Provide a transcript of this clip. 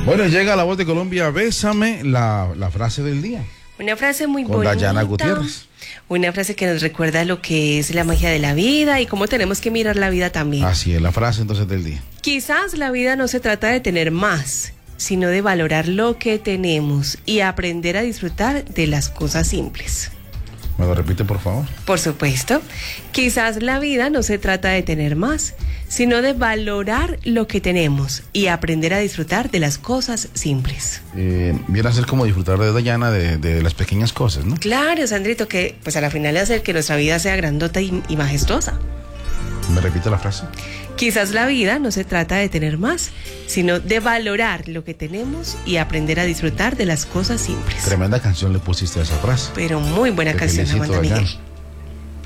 Bueno, llega La Voz de Colombia, bésame, la frase del día. Una frase muy Con bonita. Dayana Gutiérrez. Una frase que nos recuerda lo que es la magia de la vida y cómo tenemos que mirar la vida también. Así es, la frase entonces del día. Quizás la vida no se trata de tener más, sino de valorar lo que tenemos y aprender a disfrutar de las cosas simples. ¿Me lo repite, por favor? Por supuesto, quizás la vida no se trata de tener más, sino de valorar lo que tenemos y aprender a disfrutar de las cosas simples. Viene a ser como disfrutar de Dayana de las pequeñas cosas, ¿no? Claro, Sandrito, que pues a la final es hacer que nuestra vida sea grandota y majestuosa. ¿Me repite la frase? Quizás la vida no se trata de tener más, sino de valorar lo que tenemos y aprender a disfrutar de las cosas simples. Tremenda canción le pusiste a esa frase. Pero muy buena Te canción, felicito, Amanda Dayana. Miguel.